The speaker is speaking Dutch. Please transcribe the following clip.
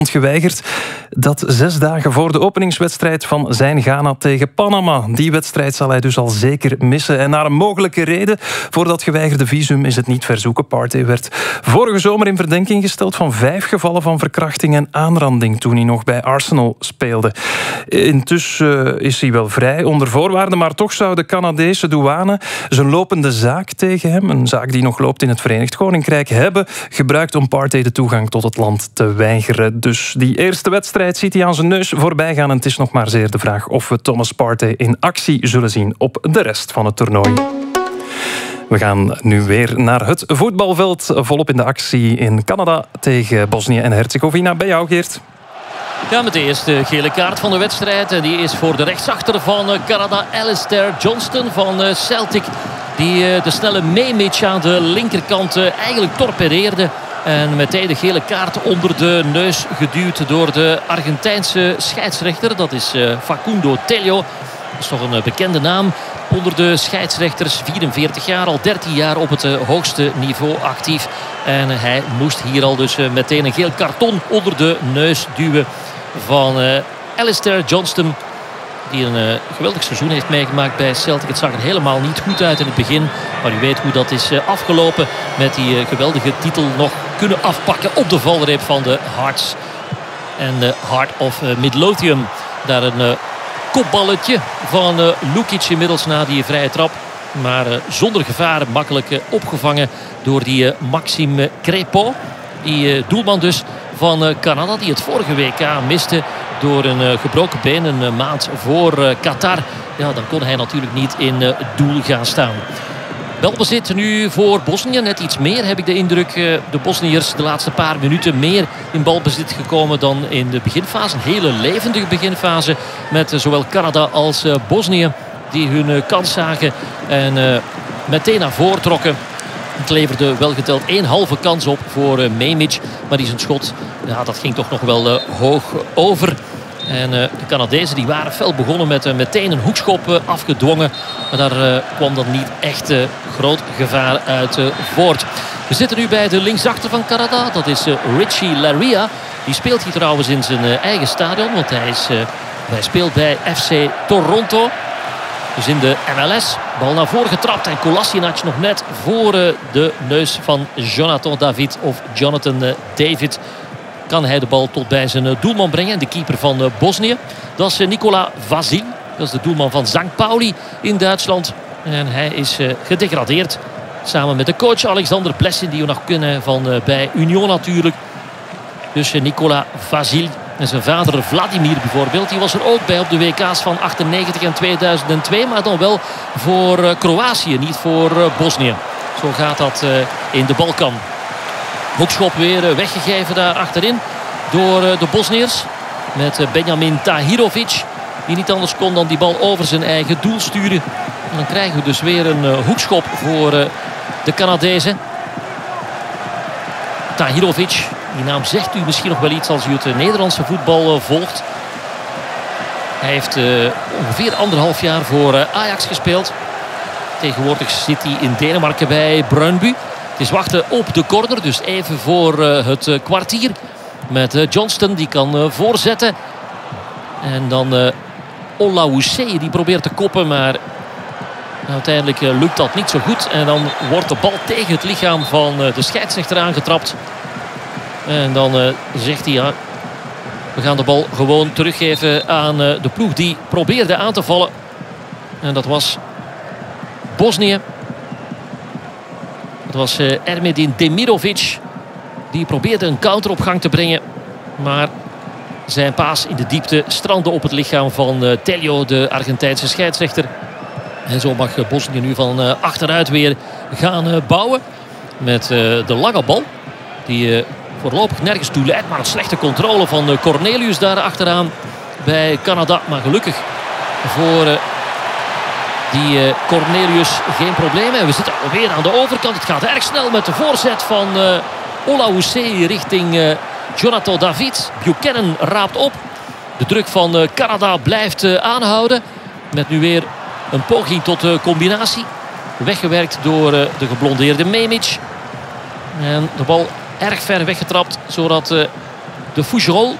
geweigerd. Dat 6 dagen voor de openingswedstrijd van zijn Ghana tegen Panama. Die wedstrijd zal hij dus al zeker missen. En naar een mogelijke reden voor dat geweigerde visum is het niet verzoeken. Partey werd vorige zomer in verdenking gesteld van 5 gevallen van verkrachting en aanranding toen hij nog bij Arsenal speelde. Intussen is hij wel vrij onder voorwaarden, maar toch zou de Canadese douane zijn lopende zaak tegen hem, een zaak die nog loopt in het Verenigd Koninkrijk, hebben gebruikt om Partey de toegang tot het land te weigeren. Dus die eerste wedstrijd ziet hij aan zijn neus voorbij gaan en het is nog maar zeer de vraag of we Thomas Partey in actie zullen zien op de rest van het toernooi. We gaan nu weer naar het voetbalveld, volop in de actie in Canada tegen Bosnië en Herzegovina. Bij jou, Geert. Ja, met de eerste gele kaart van de wedstrijd. En die is voor de rechtsachter van Canada, Alistair Johnston van Celtic. Die de snelle Memic aan de linkerkant eigenlijk torpedeerde. En meteen de gele kaart onder de neus geduwd door de Argentijnse scheidsrechter. Dat is Facundo Tello. Dat is toch een bekende naam onder de scheidsrechters. 44 jaar, al 13 jaar op het hoogste niveau actief. En hij moest hier al dus meteen een geel karton onder de neus duwen van Alistair Johnston. Die een geweldig seizoen heeft meegemaakt bij Celtic. Het zag er helemaal niet goed uit in het begin. Maar u weet hoe dat is afgelopen. Met die geweldige titel nog kunnen afpakken op de valreep van de Hearts. En de Heart of Midlothian. Daar een kopballetje van Lukic inmiddels na die vrije trap. Maar zonder gevaar makkelijk opgevangen door die Maxime Crépeau. Die doelman dus van Canada, die het vorige WK miste door een gebroken been een maand voor Qatar. Ja, dan kon hij natuurlijk niet in het doel gaan staan. Balbezit nu voor Bosnië. Net iets meer heb ik de indruk. De Bosniërs de laatste paar minuten meer in balbezit gekomen dan in de beginfase. Een hele levendige beginfase met zowel Canada als Bosnië. Die hun kans zagen en meteen naar voren trokken. Het leverde wel geteld 1 halve kans op voor Memic. Maar die zijn schot, ja, dat ging toch nog wel hoog over. En de Canadezen die waren fel begonnen met meteen een hoekschop afgedwongen. Maar daar kwam dan niet echt groot gevaar uit voort. We zitten nu bij de linksachter van Canada. Dat is Richie Laryea. Die speelt hier trouwens in zijn eigen stadion. Want hij speelt bij FC Toronto. Dus in de MLS. Bal naar voren getrapt. En Kolasinac nog net voor de neus van Jonathan David. Kan hij de bal tot bij zijn doelman brengen. De keeper van Bosnië. Dat is Nikola Vasil. Dat is de doelman van St. Pauli in Duitsland. En hij is gedegradeerd. Samen met de coach Alexander Plessin. Die we nog kennen van bij Union natuurlijk. Dus Nikola Vasil. En zijn vader Vladimir bijvoorbeeld. Die was er ook bij op de WK's van 98 en 2002. Maar dan wel voor Kroatië. Niet voor Bosnië. Zo gaat dat in de Balkan. Hoekschop weer weggegeven daar achterin door de Bosniërs. Met Benjamin Tahirovic. Die niet anders kon dan die bal over zijn eigen doel sturen. En dan krijgen we dus weer een hoekschop voor de Canadezen. Tahirovic. Die naam zegt u misschien nog wel iets als u het Nederlandse voetbal volgt. Hij heeft ongeveer 1,5 jaar voor Ajax gespeeld. Tegenwoordig zit hij in Denemarken bij Brøndby. Het is wachten op de corner, dus even voor het kwartier. Met Johnston, die kan voorzetten. En dan Olawuse, die probeert te koppen, maar uiteindelijk lukt dat niet zo goed. En dan wordt de bal tegen het lichaam van de scheidsrechter aangetrapt. En dan zegt hij, ja, we gaan de bal gewoon teruggeven aan de ploeg die probeerde aan te vallen. En dat was Bosnië. Dat was Ermedin Demirovic. Die probeerde een counter op gang te brengen. Maar zijn paas in de diepte strandde op het lichaam van Tello, de Argentijnse scheidsrechter. En zo mag Bosnië nu van achteruit weer gaan bouwen. Met de lange bal. Die voorlopig nergens toe leidt. Maar een slechte controle van Cornelius daar achteraan bij Canada. Maar gelukkig voor die Cornelius geen probleem. En we zitten alweer aan de overkant. Het gaat erg snel met de voorzet van Olawuse richting Jonathan David. Buchanan raapt op. De druk van Canada blijft aanhouden. Met nu weer een poging tot combinatie. Weggewerkt door de geblondeerde Memic. En de bal erg ver weggetrapt. Zodat de Fougerolles.